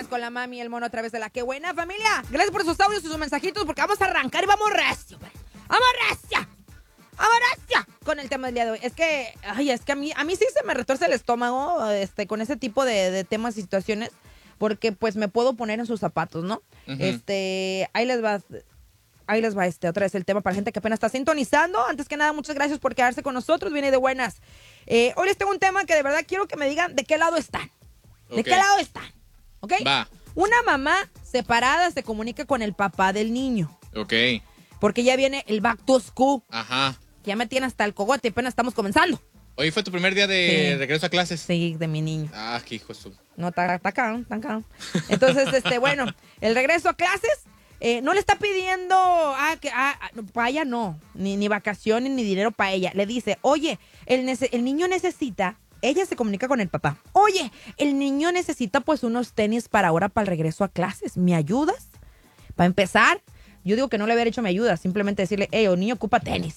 buenas con la mami y el mono a través de la Qué Buena, familia. Gracias por sus audios y sus mensajitos porque vamos a arrancar y vamos recio. ¡Vamos recio! ¡Vamos recio! Con el tema del día de hoy. Es que a mí sí se me retuerce el estómago con ese tipo de temas y situaciones porque pues me puedo poner en sus zapatos, ¿no? Uh-huh. Ahí les va otra vez el tema para gente que apenas está sintonizando. Antes que nada, muchas gracias por quedarse con nosotros. Viene de buenas. Hoy les tengo un tema que de verdad quiero que me digan de qué lado están. ¿De qué lado están? ¿Ok? Va. Una mamá separada se comunica con el papá del niño. Ok. Porque ya viene el back to school. Ajá. Ya me tiene hasta el cogote, apenas estamos comenzando. Hoy fue tu primer día de regreso a clases. Sí, de mi niño. Ah, qué hijo de su... No, está acá. Entonces, bueno, el regreso a clases, no le está pidiendo para ella no, ni vacaciones, ni dinero para ella. Le dice, oye, el niño necesita, ella se comunica con el papá. Oye, el niño necesita pues unos tenis para ahora, para el regreso a clases. ¿Me ayudas? Para empezar, yo digo que no le hubiera hecho me ayuda, simplemente decirle, el niño ocupa tenis.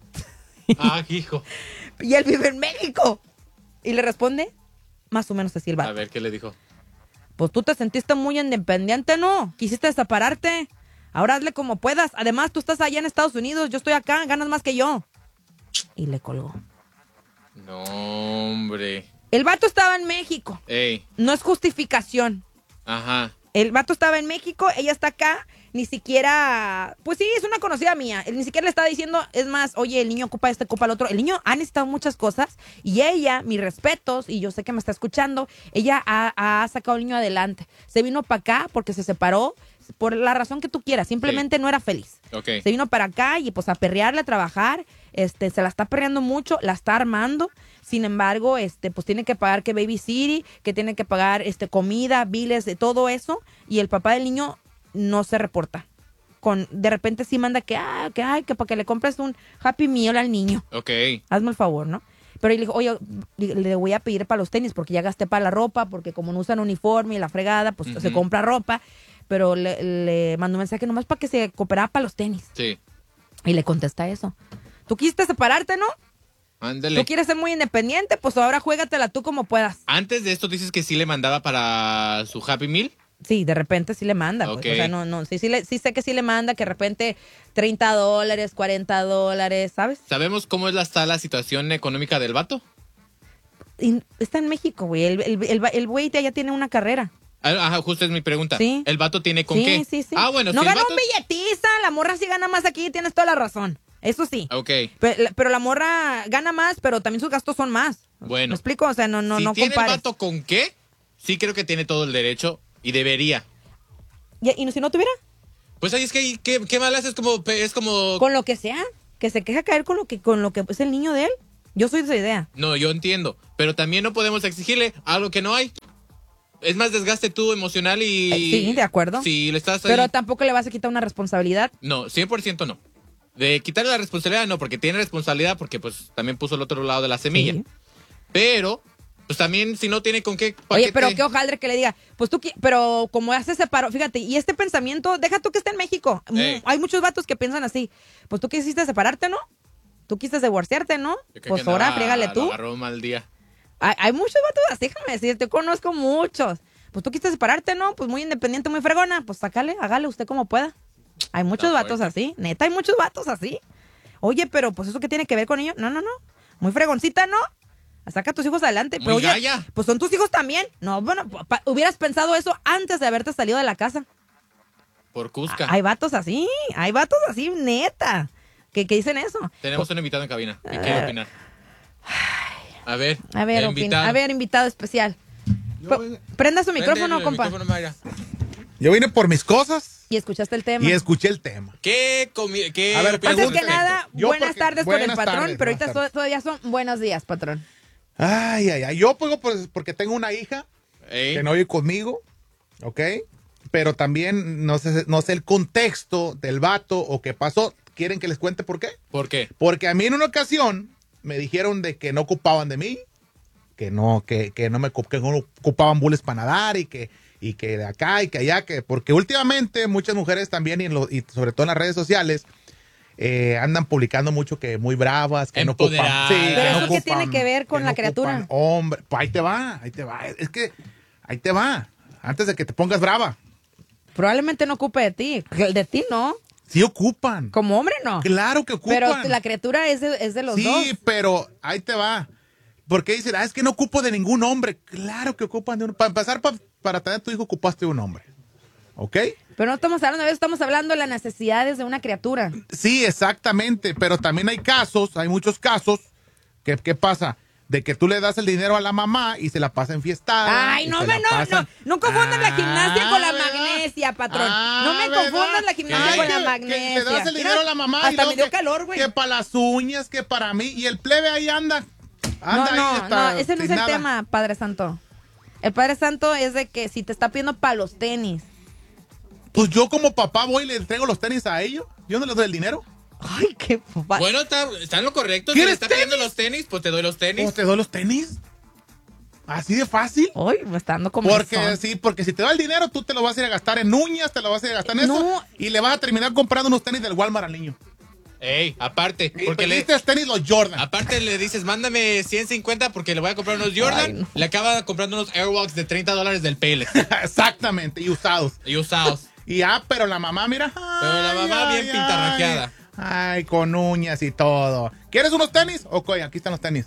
Ah, hijo. Y él vive en México. Y le responde, más o menos así el vato. A ver, ¿qué le dijo? Pues tú te sentiste muy independiente, ¿no? Quisiste separarte. Ahora hazle como puedas. Además, tú estás allá en Estados Unidos, yo estoy acá, ganas más que yo. Y le colgó. No, hombre. El vato estaba en México. Ey. No es justificación. Ajá. El vato estaba en México, ella está acá, ni siquiera... Pues sí, es una conocida mía. Él ni siquiera le está diciendo, es más, oye, el niño ocupa ocupa el otro. El niño ha necesitado muchas cosas y ella, mis respetos, y yo sé que me está escuchando, ella ha sacado al niño adelante. Se vino para acá porque se separó por la razón que tú quieras. Simplemente no era feliz. Okay. Se vino para acá y pues a perrearle, a trabajar. Se la está perreando mucho, la está armando. Sin embargo, pues tiene que pagar que baby city, que tiene que pagar comida, biles, de todo eso. Y el papá del niño no se reporta. De repente sí manda que para que le compres un Happy Meal al niño. Ok. Hazme el favor, ¿no? Pero él dijo, oye, le voy a pedir para los tenis porque ya gasté para la ropa, porque como no usan uniforme y la fregada, pues se compra ropa. Pero le mandó un mensaje nomás para que se cooperara para los tenis. Sí. Y le contesta eso. Tú quisiste separarte, ¿no? Ándale. Tú quieres ser muy independiente, pues ahora juégatela tú como puedas. Antes de esto dices que sí le mandaba para su Happy Meal. Sí, de repente sí le manda. Okay. Pues. O sea, no, sí sé que sí le manda, que de repente $30, $40, ¿sabes? ¿Sabemos cómo está la situación económica del vato? Está en México, güey. El güey de allá tiene una carrera. Ajá, justo es mi pregunta. Sí. ¿El vato tiene con qué? Sí. Ah, bueno, no si gana el vato... un billetiza, la morra sí gana más aquí, tienes toda la razón. Eso sí. Ok. Pero la morra gana más, pero también sus gastos son más. Bueno. ¿Me explico? O sea, no si tiene compares. el vato con qué, sí creo que tiene todo el derecho y debería. ¿Y si no tuviera? Pues ahí es que ¿qué mal haces? Es como... Con lo que sea, que se queja caer con lo que es el niño de él. Yo soy de esa idea. No, yo entiendo, pero también no podemos exigirle algo que no hay. Es más desgaste tú emocional y... Sí, de acuerdo. Si le estás ahí... Pero tampoco le vas a quitar una responsabilidad. No, 100% no. De quitarle la responsabilidad no, porque tiene responsabilidad porque pues también puso el otro lado de la semilla. Sí. Pero... Pues también, si no tiene con qué... Oye, pero qué hojaldre que le diga, pues pero como ya se separó, fíjate, y este pensamiento, deja tú que esté en México. Hay muchos vatos que piensan así, pues tú quisiste separarte, ¿no? Tú quisiste divorciarte, ¿no? Pues ahora frégale tú. Agarró mal día. Hay muchos vatos así, déjame decirte, conozco muchos. Pues tú quisiste separarte, ¿no? Pues muy independiente, muy fregona, pues hágale usted como pueda. Hay muchos vatos así, neta, hay muchos vatos así. Oye, pero pues eso qué tiene que ver con ellos, no. Muy fregoncita, ¿no? Saca a tus hijos adelante. Muy pero oye, galla. pues son tus hijos también. No, bueno, hubieras pensado eso antes de haberte salido de la casa. Por Cusca. Hay vatos así, neta, que dicen eso. Tenemos un invitado en cabina. ¿Qué quiere opinar? A ver, invitado especial. Prenda su micrófono, compa. Yo vine por mis cosas. Y escuchaste el tema. Y escuché el tema. A ver, antes que nada, buenas tardes con el patrón, tardes, pero ahorita todavía son buenos días, patrón. Ay. Yo puedo porque tengo una hija que no vive conmigo, ¿ok? Pero también no sé el contexto del vato o qué pasó. ¿Quieren que les cuente por qué? ¿Por qué? Porque a mí en una ocasión me dijeron de que no ocupaban de mí, que no ocupaban bules para nadar y que de acá y que allá, porque últimamente muchas mujeres también y sobre todo en las redes sociales andan publicando mucho que muy bravas, que no ocupan. Sí, pero eso qué tiene que ver con la criatura. Hombre, pues ahí te va. Es que ahí te va. antes de que te pongas brava. Probablemente no ocupe de ti. De ti no. Sí ocupan. Como hombre no. Claro que ocupan. Pero la criatura es de los dos. Sí, pero ahí te va. Porque dicen, es que no ocupo de ningún hombre. Claro que ocupan de uno. Para empezar, para tener tu hijo ocupaste de un hombre. ¿Ok? Pero no estamos hablando de eso, estamos hablando de las necesidades de una criatura. Sí, exactamente. Pero también hay muchos casos, ¿qué pasa? De que tú le das el dinero a la mamá y se la pasa enfiestada. Ay, no confundas la gimnasia con la magnesia, patrón. No me confundas la gimnasia con la magnesia. Que le das el dinero a la mamá hasta y me dio calor, güey. que para las uñas, que para mí. Y el plebe ahí anda. No, ese no es el tema, Padre Santo. El Padre Santo es de que si te está pidiendo para los tenis. Pues yo como papá voy y le entrego los tenis a ellos. Yo no les doy el dinero. Ay, qué papá. Bueno, está en lo correcto. Si le está pidiendo los tenis, pues te doy los tenis. ¿Pues te doy los tenis? ¿Así de fácil? Ay, me está dando como porque si te da el dinero, tú te lo vas a ir a gastar en uñas, te lo vas a ir a gastar en eso. Y le vas a terminar comprando unos tenis del Walmart al niño. Ey, aparte. Porque le diste tenis los Jordan. Aparte le dices, mándame 150 porque le voy a comprar unos Jordan. Ay, no. Le acaba comprando unos Airwalks de $30 del Payless. Exactamente, y usados. Pero la mamá, mira. Pero la mamá bien pintarrajeada. Ay, con uñas y todo. ¿Quieres unos tenis? Ok, aquí están los tenis.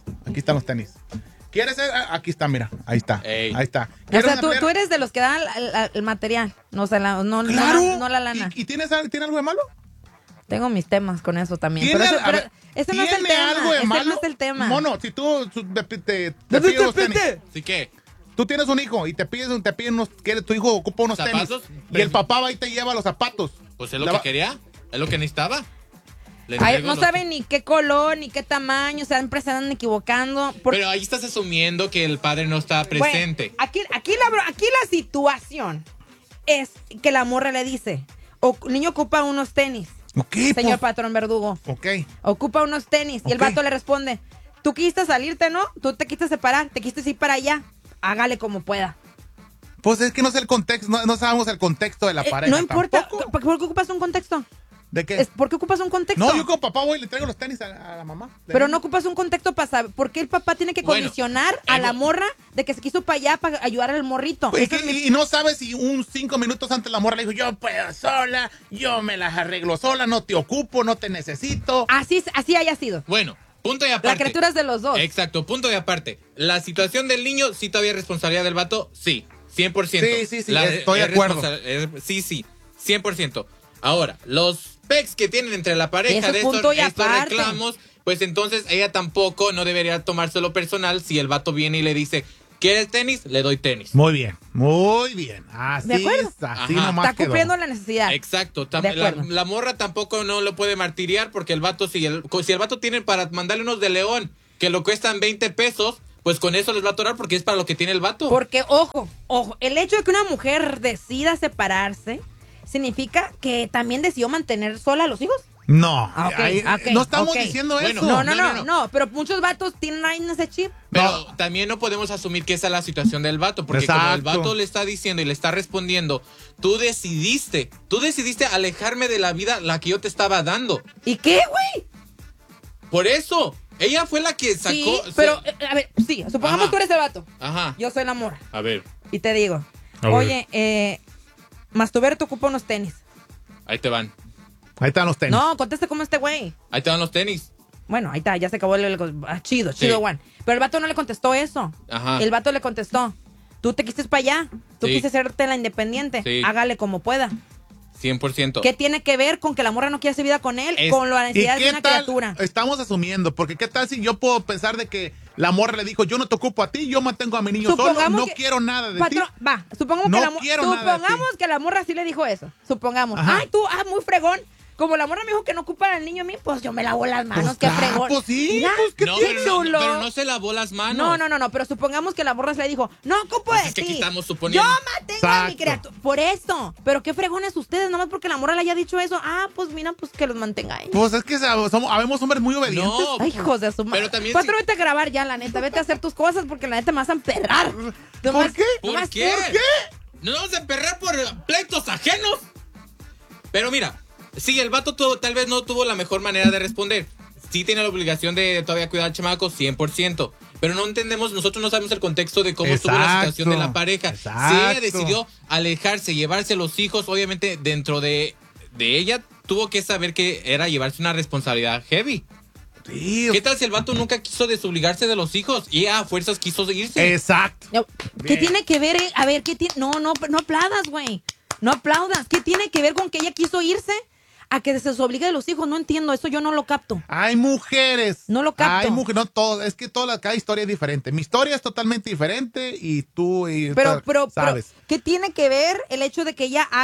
¿Quieres? Aquí está, mira. Ahí está. Ey. Ahí está. O sea, tú eres de los que dan el material. No, claro. no la lana. ¿Y tiene algo de malo? Tengo mis temas con eso también. Pero ese no es el tema. ¿Algo de malo? No es el tema. Mono, si tú te pides los tenis. ¿Sí qué? Tú tienes un hijo y te piden unos, tu hijo ocupa unos ¿zapatos? Tenis. Y el papá va y te lleva los zapatos. Pues es lo que quería, es lo que necesitaba. Ay, no saben ni qué color, ni qué tamaño, siempre se andan equivocando. Pero ahí estás asumiendo que el padre no está presente. Bueno, aquí la situación es que la morra le dice, el niño ocupa unos tenis. Okay, señor patrón verdugo. Ok. Ocupa unos tenis. Y el vato le responde, tú quisiste salirte, ¿no? Tú te quisiste separar, te quisiste ir para allá. Hágale como pueda. Pues es que no sé el contexto, no sabemos el contexto de la pareja. No importa. ¿Por qué ocupas un contexto? ¿De qué? ¿Por qué ocupas un contexto? No, yo como papá voy y le traigo los tenis a la mamá. Pero no ocupas un contexto para saber por qué el papá tiene que condicionar a la morra de que se quiso para allá para ayudar al morrito. Pues y no sabes si 5 minutos antes la morra le dijo, yo puedo sola, yo me las arreglo sola, no te ocupo, no te necesito. Así haya sido. Bueno, punto y aparte. La criatura es de los dos. Exacto, punto y aparte. La situación del niño, sí todavía es responsabilidad del vato, sí, 100%. Sí, estoy de acuerdo. Sí, 100%. Ahora, los pecs que tienen entre la pareja de estos reclamos, pues entonces ella tampoco no debería tomárselo personal si el vato viene y le dice, ¿quieres tenis? Le doy tenis. Muy bien. Así nomás está cumpliendo la necesidad. Exacto. La morra tampoco no lo puede martiriar porque el vato, si el vato tiene para mandarle unos de León que lo cuestan 20 pesos, pues con eso les va a atorar porque es para lo que tiene el vato. Porque, ojo, el hecho de que una mujer decida separarse significa que también decidió mantener sola a los hijos. No, okay. No estamos diciendo eso. No, pero muchos vatos tienen ahí en ese chip. Pero también no podemos asumir que esa es la situación del vato, porque como el vato le está diciendo y le está respondiendo, tú decidiste alejarme de la vida la que yo te estaba dando. ¿Y qué, güey? Por eso, ella fue la que sacó... Sí, pero, a ver, sí, supongamos que tú eres el vato. Ajá. Yo soy la morra. A ver. Y te digo, oye, Masturber te ocupa unos tenis. Ahí te van. Ahí están los tenis. No, conteste como este güey. Ahí te van los tenis. Bueno, ahí está, ya se acabó chido, Juan. Pero el vato no le contestó eso. Ajá. El vato le contestó, tú te quisiste para allá, tú quisiste hacerte la independiente, hágale como pueda. 100%. ¿Qué tiene que ver con que la morra no quiere hacer vida con él? Con la necesidad de una criatura. Estamos asumiendo, porque ¿qué tal si yo puedo pensar de que la morra le dijo, yo no te ocupo a ti, yo mantengo a mi niño solo, no quiero nada de ti? Supongamos que la morra sí le dijo eso. Supongamos. Ajá. Ay, tú, muy fregón. Como la morra me dijo que no ocupa al niño a mí, pues yo me lavo las manos, qué fregón. Pues sí, qué chulo. Pero no se lavó las manos. No, pero supongamos que la morra se le dijo, no ocupo de ti. Que estamos suponiendo. Yo mantengo a mi criatura. Por eso. Pero qué fregones ustedes, nomás porque la morra le haya dicho eso. Pues mira, pues que los mantenga ella. Pues es que habemos hombres muy obedientes. No. Ay, hijos de su madre. Pero también vete a grabar ya, la neta. Vete a hacer tus cosas porque la neta me vas a emperrar. ¿Por qué? ¿Por qué? ¿No vamos a emperrar por pleitos ajenos? Pero mira, sí, el vato tal vez no tuvo la mejor manera de responder. Sí tiene la obligación de todavía cuidar al chamaco, 100%. pero no entendemos, nosotros no sabemos el contexto de cómo estuvo la situación de la pareja. Exacto. Si ella decidió alejarse, llevarse a los hijos, obviamente dentro de ella tuvo que saber que era llevarse una responsabilidad heavy. Sí. ¿Qué tal si el vato nunca quiso desobligarse de los hijos y a fuerzas quiso irse? Exacto. ¿Qué tiene que ver? A ver, ¿qué tiene? No aplaudas, güey. No aplaudas. ¿Qué tiene que ver con que ella quiso irse a que se desobligue de los hijos? No entiendo, eso yo no lo capto. Hay mujeres. No lo capto. Hay mujeres, no todas, es que cada historia es diferente. Mi historia es totalmente diferente y tú sabes. ¿Qué tiene que ver el hecho de que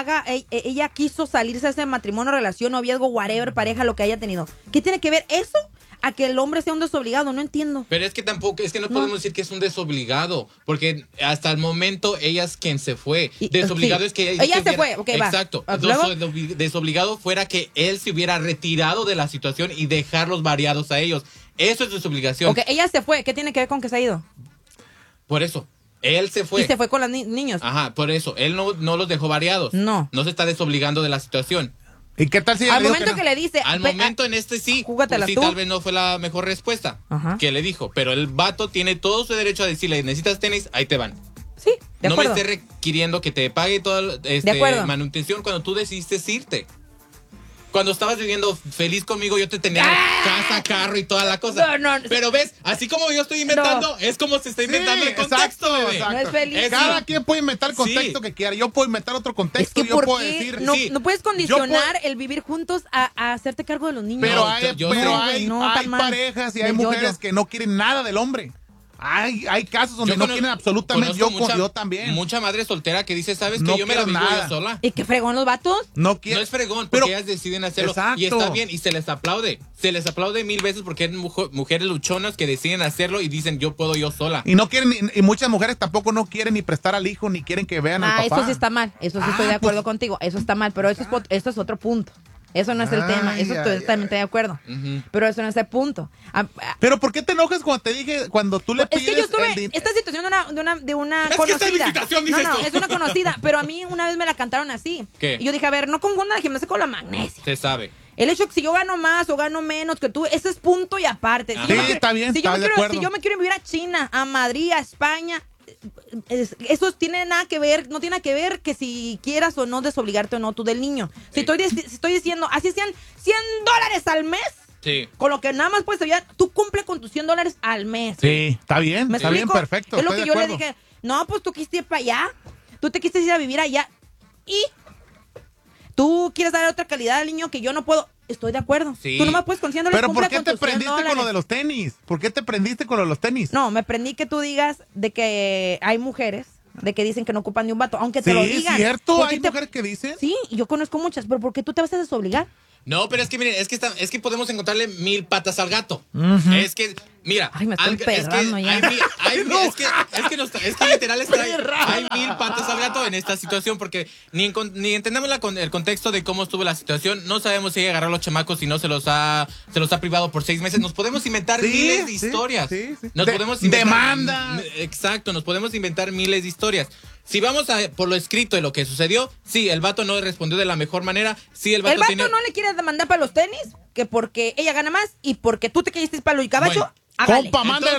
ella quiso salirse de ese matrimonio, relación, noviazgo, whatever, pareja, lo que haya tenido? ¿Qué tiene que ver eso a que el hombre sea un desobligado? No entiendo. Pero es que no podemos decir que es un desobligado, porque hasta el momento ella es quien se fue. Desobligado es que ella se fue, okay, exacto. Desobligado fuera que él se hubiera retirado de la situación y dejarlos variados a ellos. Eso es desobligación. Ok, ella se fue. ¿Qué tiene que ver con que se ha ido? Por eso. Él se fue. Y se fue con los niños. Ajá, por eso. Él no los dejó variados. No. No se está desobligando de la situación. ¿Y qué tal si al momento que le dice? Al momento en sí, júgatela sí, tú. tal vez no fue la mejor respuesta que le dijo. Pero el vato tiene todo su derecho a decirle, necesitas tenis, ahí te van. Sí, de no acuerdo. me esté requiriendo que te pague toda manutención cuando tú decidiste irte. Cuando estabas viviendo feliz conmigo, yo te tenía casa, carro y toda la cosa. No. Pero ves, así como yo estoy inventando, es como se está inventando el contexto, bebé. Exacto. No es feliz. Cada quien puede inventar el contexto que quiera. Yo puedo inventar otro contexto. Es que yo puedo decir. No puedes condicionar el vivir juntos a hacerte cargo de los niños. Pero hay parejas y hay mujeres que no quieren nada del hombre. Hay casos donde no quieren absolutamente. Yo también. Mucha madre soltera que dice, ¿sabes que yo me la vivo yo sola? ¿Y qué fregón los vatos? No es fregón, porque ellas deciden hacerlo. Exacto. Y está bien, y se les aplaude. Se les aplaude 1000 veces porque hay mujeres luchonas que deciden hacerlo y dicen, yo puedo yo sola. Y no quieren, y muchas mujeres tampoco no quieren ni prestar al hijo, ni quieren que vean al papá. Eso sí está mal. Eso sí estoy de acuerdo contigo. Eso está mal, pero eso es otro punto. Eso no es el tema, eso estoy totalmente de acuerdo. Pero eso no es el punto. Pero ¿por qué te enojas cuando tú le pides? Es que yo estuve esta situación de una conocida. Es una conocida, pero a mí una vez me la cantaron así. ¿Qué? Y yo dije, a ver, no confundan la gimnasia con la magnesia. Se sabe. El hecho que si yo gano más o gano menos que tú, ese es punto y aparte. Está bien, si yo me quiero vivir a China, a Madrid, a España, eso no tiene nada que ver que si quieras o no desobligarte o no tú del niño. Si estoy diciendo, así sean $100 al mes, sí, con lo que nada más puedes estudiar, tú cumple con tus $100 al mes. Sí, está bien, perfecto. Es lo que yo le dije, no, pues tú quisiste ir para allá, tú te quisiste ir a vivir allá y tú quieres dar otra calidad al niño que yo no puedo. Estoy de acuerdo. Sí. Tú nomás puedes con $100. Pero ¿por qué te prendiste con lo de los tenis? ¿Por qué te prendiste con lo de los tenis? No, me prendí que tú digas de que hay mujeres de que dicen que no ocupan de un vato, aunque te lo digan. Sí, cierto, hay mujeres que dicen. Sí, yo conozco muchas, pero ¿por qué tú te vas a desobligar? No, pero es que miren, es que podemos encontrarle 1000 patas al gato. Es que, mira, ay, me estoy emperrando ya. Es que literal hay 1000 patas al gato en esta situación porque ni entendemos el contexto de cómo estuvo la situación. No sabemos si ella agarró a los chamacos y no se los ha privado por 6 meses. Nos podemos inventar miles de historias. Nos podemos inventar demanda. Exacto, nos podemos inventar miles de historias. Si vamos por lo escrito de lo que sucedió, sí, el vato no respondió de la mejor manera. Sí, el vato no le quiere demandar para los tenis, que porque ella gana más y porque tú te quedaste para lo y cabacho. Bueno, compa, mándale